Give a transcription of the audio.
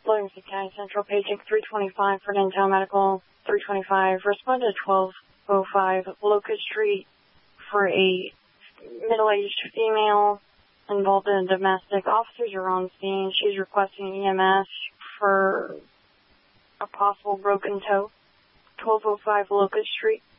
Livingston County Central, paging 325 for downtown medical 325. Respond to 1205 Locust Street for a middle-aged female involved in a domestic. Officers are on scene. She's requesting EMS for a possible broken toe. 1205 Locust Street.